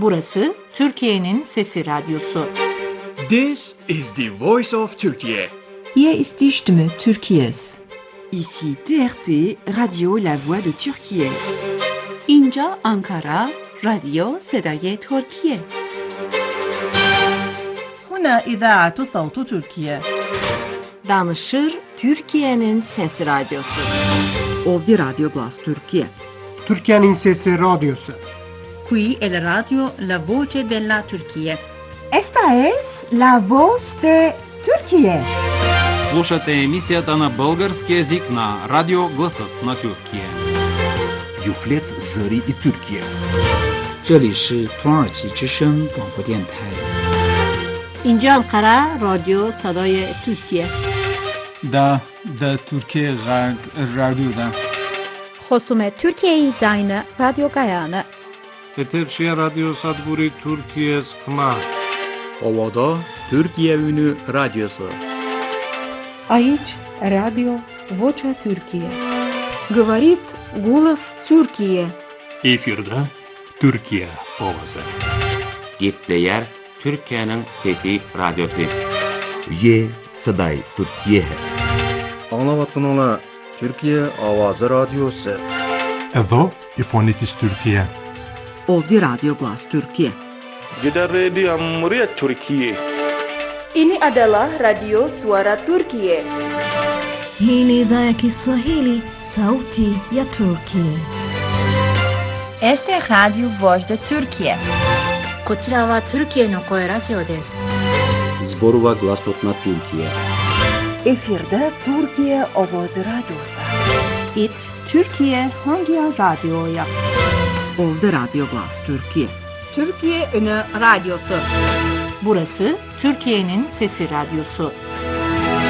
Burası Türkiye'nin Sesi Radyosu. This is the voice of Turkey. Hier ist die Stimme Türkiye's. Ici TRT, Radio La Voix de Türkiye. اینجا آنکارا، رادیو صدای ترکیه. هنا إذاعة صوت تركيا. Danışır Türkiye'nin Sesi Radyosu. Ovdje Radio Glas Türkiye. Türkiye'nin Sesi Radyosu. Qui è la radio La Voce della Turchia. Esta es la voz de Türkiye. Слушате емисията на български език на Радио Гласът на Türkiye. Юфлет Зари и Türkiye. 这里是土耳其之声广播电台。 اینجا آنکارا، رادیو صدای ترکیه. Da Türkiye Radyo'da. خصوم ترکیه زاین رادیو گایانه. Eterşehir Radyo Sadburi Türkiye Sıkma. Ovada Türkiye Ünü Radyosu. Aici Radio Vocea Türkiye. Говорит голос Türkiye. Efirde Türkiye ovası. Gepleyer Türkiye'nin Fethi Radyosu. Ye Saday Türkiye. Anlavatkanlar Türkiye Avazı Radyosu. Edo İfonitis Türkiye. Ovdje Radio Glas Türkiye. Gider Radio Cumhuriyet Türkiye. Ini adalah Radio Suara Turkiye. Hii ni idhaa ya Kiswahili, Sauti ya Turkiye. Este es Radio Voz de Turkiye. こちらはトルキエの声ラジオです。 Zborova Glasot na Türkiye. Efirde Türkiye Ovoz Radyosu. It Türkiye Hangi Radyo'ya? Ovdje Radio Glas Türkiye. Türkiye Ünü Radyosu. Burası Türkiye'nin Sesi Radyosu.